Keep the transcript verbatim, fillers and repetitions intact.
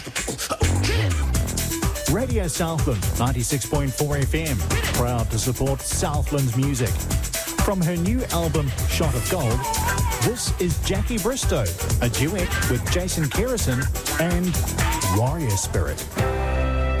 Radio Southland, ninety-six point four F M, proud to support Southland's music. From her new album, Shot of Gold, this is Jackie Bristow, a duet with Jason Kerrison and Warrior Spirit.